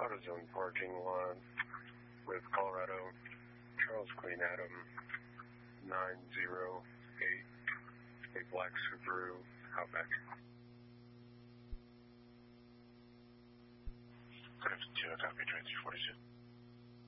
AutoZone parking lot with Colorado, Charles Queen Adam 908, a black Subaru Outback. Good afternoon, copy 2346.